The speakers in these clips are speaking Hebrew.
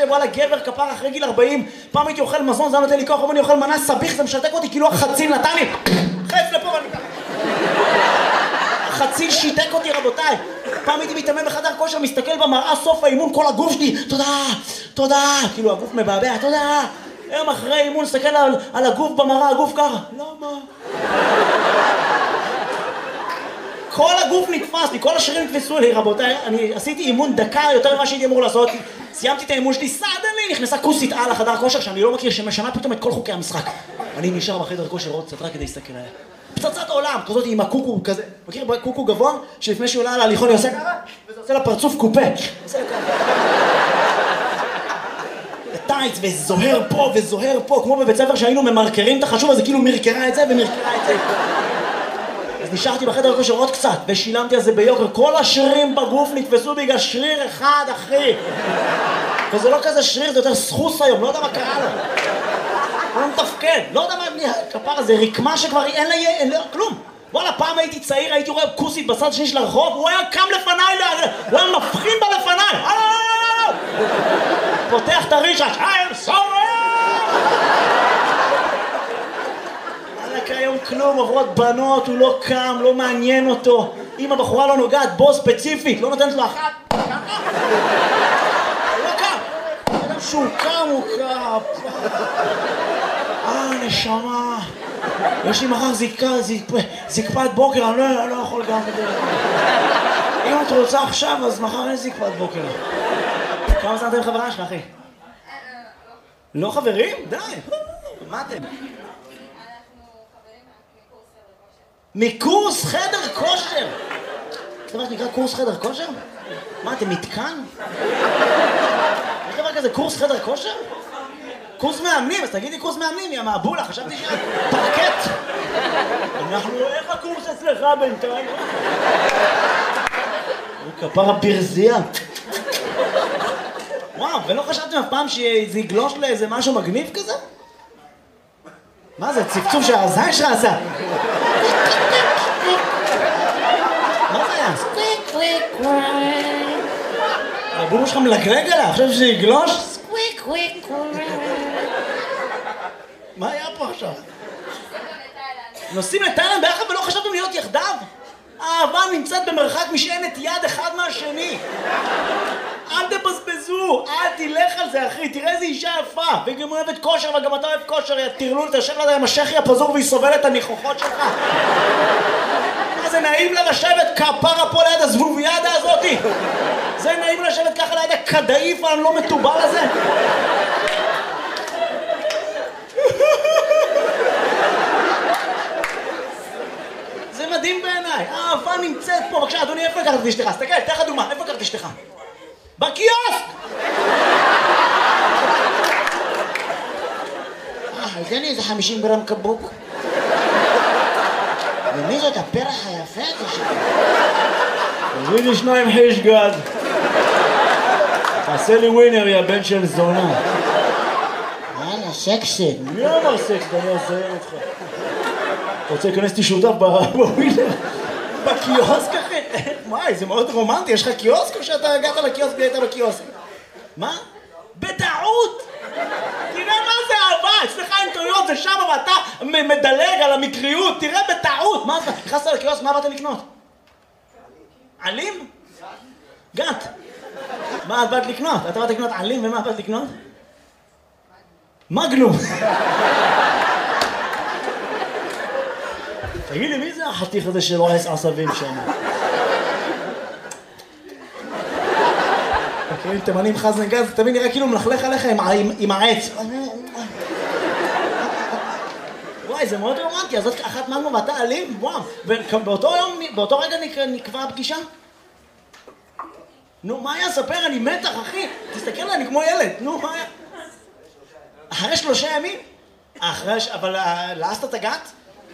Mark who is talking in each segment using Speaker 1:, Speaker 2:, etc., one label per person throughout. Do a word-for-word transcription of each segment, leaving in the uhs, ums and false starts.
Speaker 1: חושב, וואלה, גבר כפר אחרי גיל ארבעים, פעם הייתי אוכל מזון, זה נותן לי כוח, אני אוכל מנה סביך, זה משתק אותי, כאילו החציל נתן לי, חץ לפה ואני ככה. החציל שיתק אותי, רבותיי. פעם הייתי מתאמן בחדר כושר, מסתכל במראה, סוף האימון, כל הגוף שלי, תודה, תודה, כאילו הגוף מבעבע, תודה. היום אחרי אימון, מסתכל על, על הגוף במראה, הגוף ככה, למה? כל הגוף נתפס לי, כל השרירים נתפסו לי, רבותיי. אני עשיתי אימון דקה יותר ממה שהייתי אמור לעשות. סיימתי את האימון שלי, סדני, נכנסה כוסית על החדר כושר שאני לא מכיר, שמשנה פתאום את כל חוקי המשחק. אני נשאר בחדר כושר עוד קצת רק כדי להסתכל עליה. פצצת עולם, כזאת עם הקוקו כזה. מכיר קוקו גבוה? שלפני שהוא עולה על ההליכון, היא עושה ככה, וזה עושה לה פרצוף קופה. עושה לה ככה. טייץ, וזוהר פה וזוהר פה, כמו בבית ספר שהיינו ממרקרים את החשוב הזה, כאילו מרקרה את זה ומרקרה את זה. אז נשארתי בחדר כושר עוד קצת, ושילמתי על זה ביוקר. כל השרירים בגוף נתפסו בגלל שריר אחד, אחי. וזה לא כזה שריר, זה יותר סחוס היום, לא יודע מה קרה לו. הוא לא מתפקד, לא יודע מה, כפר הזה, רקמה שכבר אין לה, אין לה, כלום. וואלה, פעם הייתי צעיר, הייתי רואה כוסית בצד שני של הרחוב, הוא היה קם לפניי, הוא היה מבחין בה לפניי. פותח את הרישש, I'm sorry! היום כלום, עוברות בנות, הוא לא קם, לא מעניין אותו. אם הבחורה לא נוגעת בו ספציפית, לא נותנת לו אחת, ככה? הוא לא קם. אדם שהוא קם, הוא קם. אה, נשמה. יש לי מחר זיקה, זיקפת בוקר, אני לא, לא יכול גם. אם את רוצה עכשיו, אז מחר אין זיקפת בוקר. כמה זמן אתם חברה שלך, אחי? לא חברים? די. מה אתם? מקורס חדר כושר. זה מה שנקרא קורס חדר כושר? מה, אתם מתקן? יש דבר כזה קורס חדר כושר? קורס מאמנים, אז תגידי קורס מאמנים, יא מעבולה, חשבתי שאת פרקט. אנחנו, איך הקורס אצלך בינתיים? הוא כפר הברזייה. וואו, ולא חשבתם אף פעם שזה יגלוש לאיזה משהו מגניב כזה? מה זה, צפצוף שהזין שלך עשה? מה זה היה? סקוויק קוויק קוויק. הבומו שלך מלגלג עליה, חושב שזה יגלוש? סקוויק קוויק קוויק. מה היה פה עכשיו? נוסעים לתאילנד ביחד ולא חשבתם להיות יחדיו? האהבה נמצאת במרחק משענת יד אחד מהשני. אל תבזבזו, אל תלך על זה אחי, תראה איזה אישה יפה, והיא גם אוהבת כושר וגם אתה אוהב כושר, יא תרלול, תשב לה עם השכי הפזור והיא סובלת את הניחוחות שלך. מה זה נעים לה לשבת כפרה פה ליד הזבוביאדה הזאתי? זה נעים לשבת ככה ליד הכדאיף הלא מטובל הזה? זה מדהים בעיניי, האהבה נמצאת פה. בבקשה אדוני, איפה לקחת את אשתך? תסתכל, תן לך דוגמה, איפה לקחת את אשתך? בקיוסק! אה, תן לי איזה חמישים גרם קבוק. ומי זאת הפרח היפה הזה שלך? תביא לי שניים חיש גד. תעשה לי ווינר, יא בן של זונה. יאללה, סקסית. מי אמר סקסית? אני אעזיין אותך. אתה רוצה להיכנס איתי שותף בווינר? בקיוסק אחי? וואי, זה מאוד רומנטי, יש לך קיוסק או שאתה הגעת לקיוסק והיית בקיוסק? מה? בטעות! תראה מה זה אהבה, אצלך אין טעויות, זה שם ואתה מדלג על המקריות, תראה בטעות! מה זה? נכנסת לקיוסק, מה באת לקנות? עלים? גת. מה את באת לקנות? אתה באת לקנות עלים ומה באת לקנות? מגנום. תגיד לי, מי זה החתיך הזה שלא עש עשבים שם? מכירים תימנים חזן גז, תמיד נראה כאילו מלכלך עליך עם העץ. וואי, זה מאוד רומנטי, אז זאת אחת מגנום ואתה אלים? וואו, ובאותו רגע נקבע הפגישה? נו, מה היה? ספר, אני מתח, אחי. תסתכל עליי, אני כמו ילד. נו, מה היה? אחרי שלושה ימים? אחרי, אבל לעשת את הגת?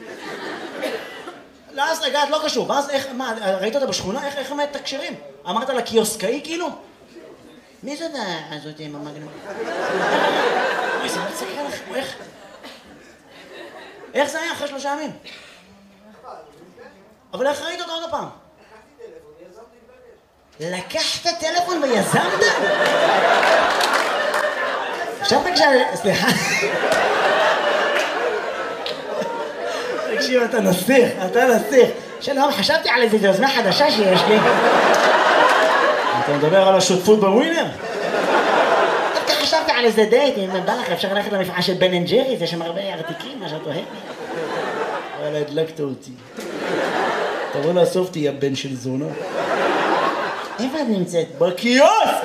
Speaker 1: לעשת הגת, לא קשור. ואז איך, מה, ראית אותה בשכונה? איך, איך הם מתקשרים? אמרת לה קיוסקאי כאילו? מי זאת הזאת עם המגנום? אוי, זה מצטער לך, איך? איך זה היה אחרי שלושה ימים? אבל איך ראית אותה עוד הפעם? לקחת טלפון ויזמת? חשבת כשה... סליחה. תקשיב, אתה נסיך, אתה נסיך. שלום, חשבתי על איזו יוזמה חדשה שיש לי. אתה מדבר על השותפות בווינר? דווקא חשבתי על איזה דייט, אם בא לך אפשר ללכת למפעל של בן אנד ג'ריס, יש שם הרבה ארטיקים, מה שאת אוהבת. וואלה, הדלקת אותי. תבוא לאסוף אותי, הבן של זונה. איפה את נמצאת? בקיוסק!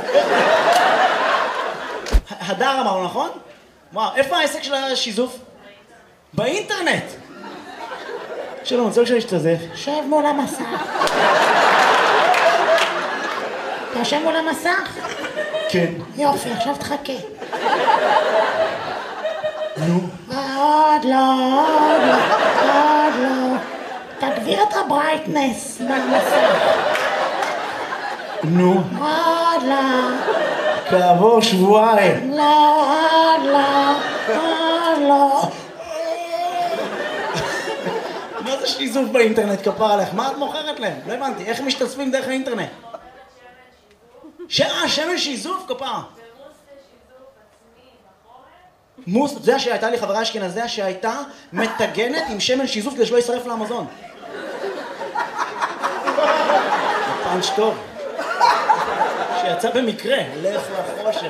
Speaker 1: הדר אמרנו, נכון? וואו, איפה העסק של השיזוף? באינטרנט! שלום, אני רוצה להשתזף. שב מול המסך. אתה יושב מול המסך? כן. יופי, עכשיו תחכה. נו. עוד לא, עוד לא, עוד לא. תגביר את הברייטנס במסך. נו. עוד לא. כעבור שבועיים. לא, עוד לא, עוד לא. מה זה שיזוף באינטרנט, כפר עליך? מה את מוכרת להם? לא הבנתי, איך משתתפים דרך האינטרנט? שעה, שמן שיזוף, כפר. מוס, זה שהייתה לי חברה אשכנזיה שהייתה מטגנת עם שמן שיזוף כדי שלא ישרף לאמזון. פאנץ' טוב. שיצא במקרה, לך לחושך.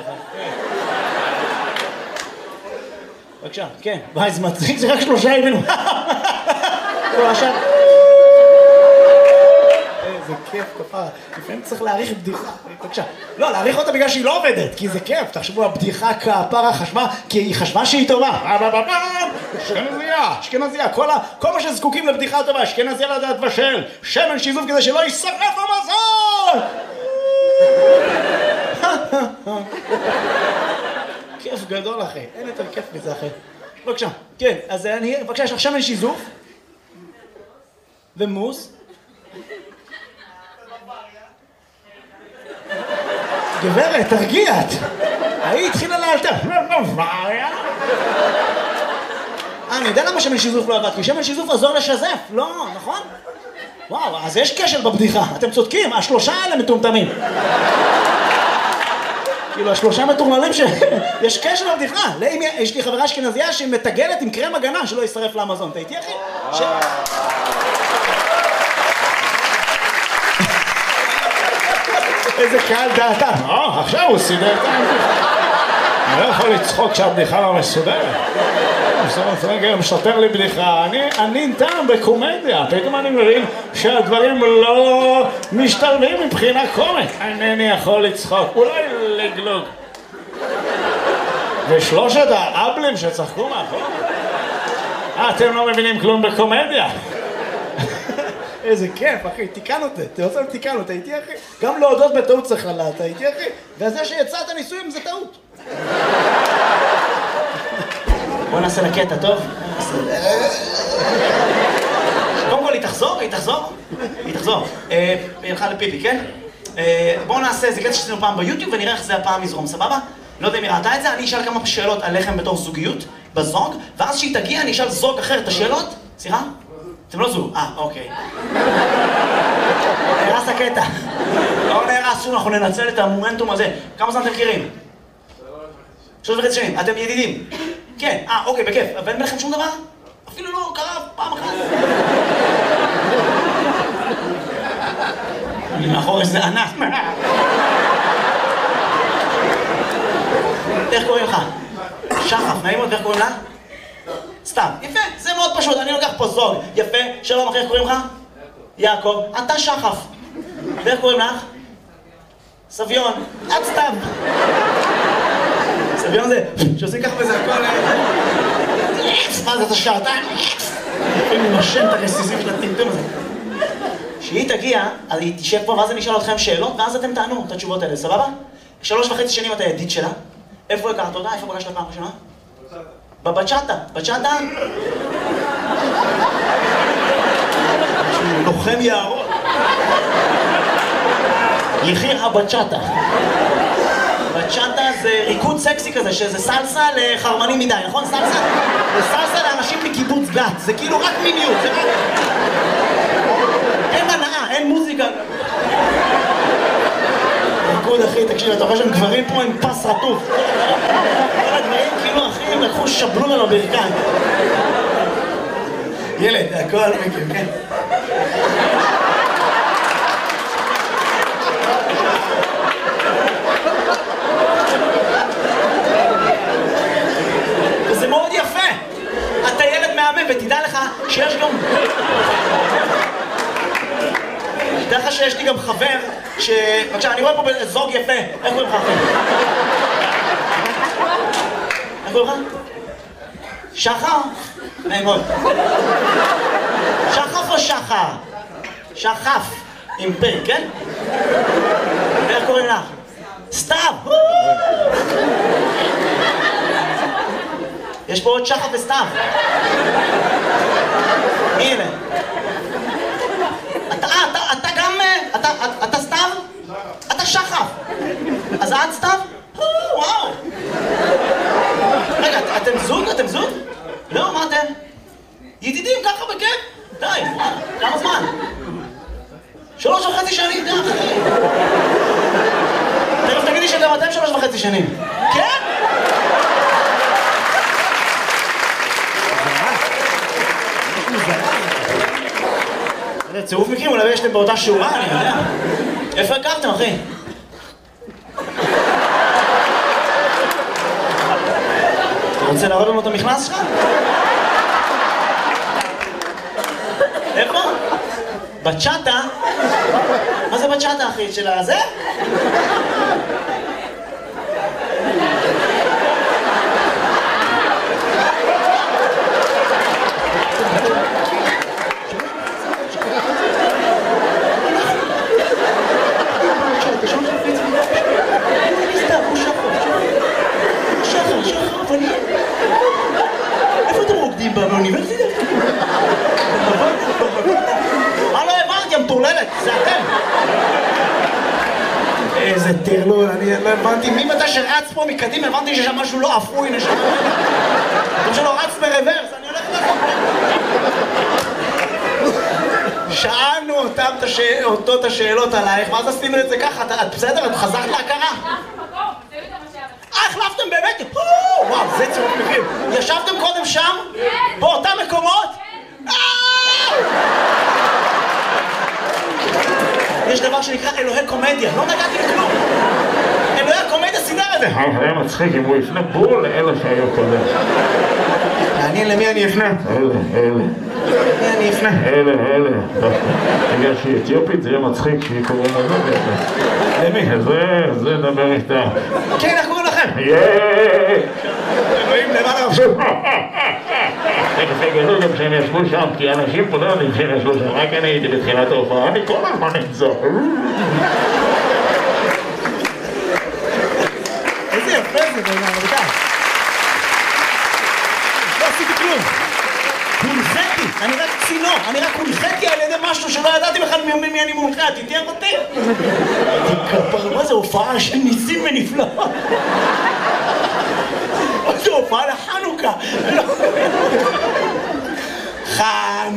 Speaker 1: בבקשה, כן. וואי, זה מצחיק, זה רק שלושה יבינו. עכשיו... איזה כיף, כפרה. לפעמים צריך להעריך בדיחה. בבקשה. לא, להעריך אותה בגלל שהיא לא עובדת, כי זה כיף. תחשבו, הבדיחה כפרה חשבה, כי היא חשבה שהיא טובה. אשכנזיה, אשכנזיה. כל מה שזקוקים לבדיחה טובה, אשכנזיה לדעת בשל. שמן שיזוף כדי שלא ישרף המזון! כיף גדול, אחי. אין יותר כיף מזה, אחי. בבקשה. כן, אז אני... בבקשה, יש לך שמן שיזוף. ומוס. גברת, תרגיעת. ההיא התחילה לאלתר. בוואריה? אה, אני יודע למה שמן שיזוף לא עבד, כי שמן שיזוף עזור לשזף, לא, נכון? וואו, אז יש כשל בבדיחה, אתם צודקים, השלושה האלה מטומטמים. כאילו, השלושה מטורללים ש... יש כשל בבדיחה. יש לי חברה אשכנזיה שהיא מטגנת עם קרם הגנה שלא ישרף לאמזון. אתה איתי, אחי? איזה קהל דעתה. אה, עכשיו הוא סידר את הבדיחה. אני לא יכול לצחוק שהבדיחה לא מסודרת. בסוף רגע משתר לי בדיחה. אני טעם בקומדיה. פתאום אני מבין שהדברים לא משתלבים מבחינה קומית. אינני יכול לצחוק. אולי לגלוג. ושלושת האבלים שצחקו מאחור. אתם לא מבינים כלום בקומדיה. איזה כיף, אחי, תיקן אותי, אתה רוצה לתיקן אותי, איתי אחי? גם להודות בטעות צריך לדעת, אתה איתי אחי? וזה שיצאת ניסויים זה טעות. בוא נעשה לקטע, טוב? קודם כל, היא תחזור, היא תחזור, היא תחזור. היא הלכה לפיפי, כן? בואו נעשה איזה קטע שעשינו פעם ביוטיוב ונראה איך זה הפעם יזרום, סבבה? לא יודע אם היא ראתה את זה, אני אשאל כמה שאלות עליכם בתור זוגיות, בזוג, ואז שהיא תגיע אני אשאל זוג אחר את השאלות, סליחה? אתם לא זוג, אה, אוקיי. נהרס הקטע. לא נהרס שום, אנחנו ננצל את המומנטום הזה. כמה זמן אתם מכירים? שלוש וחצי שנים. אתם ידידים? כן, אה, אוקיי, בכיף. ואין ביניכם שום דבר? אפילו לא קרה פעם אחת. אני מאחור איזה ענק. איך קוראים לך? שחף, נעים עוד, ואיך קוראים לה? סתם, יפה, זה מאוד פשוט, אני לוקח פה זוג, יפה, שלום אחי, איך קוראים לך? יעקב, אתה שחף. ואיך קוראים לך? סביון, את סתם. סביון זה, שעושים ככה וזה הכל... מה זה, אתה שעתיים? אני נושם את הרסיסים של הטמטום הזה. כשהיא תגיע, אז היא תשב פה, ואז אני אשאל אתכם שאלות, ואז אתם תענו את התשובות האלה, סבבה? שלוש וחצי שנים אתה ידיד שלה. איפה הכרת אותה? איפה פגשת פעם ראשונה? בבצ'אטה, בצ'אטה? שהוא לוחם יערות. יחיר הבצ'אטה. בצ'אטה זה ריקוד סקסי כזה, שזה סלסה לחרמנים מדי, נכון? סלסה? זה סלסה לאנשים מקיבוץ גת, זה כאילו רק מיניות, זה רק... אין מנעה, אין מוזיקה. ריקוד אחי, תקשיב, אתה רואה שם גברים פה עם פס רטוף. כל הדברים כמו שבלון על הברכיים. ילד, הכל מכיר, כן? וזה מאוד יפה. אתה ילד מהמם, ותדע לך שיש גם... תדע לך שיש לי גם חבר ש... בבקשה, אני רואה פה זוג יפה. איך קוראים לך אחר? איך קוראים לך? שחר? נעמוד. שחף או שחר? שחף. עם פה, כן? ואיך קוראים לך? סתיו! יש פה עוד שחף וסתיו. הנה. אתה, אתה, אתה גם... אתה, אתה סתיו? אתה שחף. אז את סתיו? וואו. רגע, אתם זוג? אתם זוג? לא, מה אתם? ידידים ככה בכיף? די, כמה זמן? שלוש וחצי שנים, די. תכף תגידי שגם אתם שלוש וחצי שנים. כן? זה צירוף מקרים, אולי יש אתם באותה שורה, אני יודע. איפה הכרתם, אחי? אתה רוצה להראות לנו את המכנס שלך? איפה? בצ'אטה? מה זה בצ'אטה, אחי? של הזה? איפה אתם רוקדים באוניברסיטה? מה לא הבנתי, המטורללת, זה אתם. איזה טרלול, אני לא הבנתי, מי מתי שרץ פה מקדימה, הבנתי שיש שם משהו לא אפוי, נשמע. כמו שלא רץ ברוורס, אני הולך לך. שאלנו אותם אותו את השאלות עלייך, ואז עשינו את זה ככה, את בסדר? את חזרת להכרה? אה, החלפתם באמת? וואו, זה צירוף מקרים. ישבתם קודם שם? באותם מקומות? יש דבר שנקרא אלוהי קומדיה, לא נגעתי בכלום. אלוהי הקומדיה סידר את זה.
Speaker 2: היה מצחיק אם הוא יפנה בול לאלה שהיו קודם.
Speaker 1: מעניין למי אני אפנה?
Speaker 2: אלה, אלה.
Speaker 1: למי אני אפנה?
Speaker 2: אלה, אלה. בגלל שהיא אתיופית זה יהיה מצחיק שהיא קוראים לזה.
Speaker 1: למי?
Speaker 2: זה, זה דבר איתה.
Speaker 1: כן, איך קוראים לכם?
Speaker 2: יאיי!
Speaker 1: אלוהים למעלה.
Speaker 2: תכף יגלו גם שהם ישבו שם, כי אנשים פה לא יודעים שהם ישבו שם, רק אני הייתי בתחילת ההופעה, אני כל הזמן נמצא.
Speaker 1: איזה יפה זה בעניין, רבותיי. לא עשיתי כלום. הונחיתי, אני רק צינור, אני רק הונחיתי על ידי משהו שלא ידעתי בכלל מי אני מונחה, תתייך אותי. כפר, מה זה הופעה של ניסים ונפלאות? מה זה הופעה לחנוכה? חנוכה.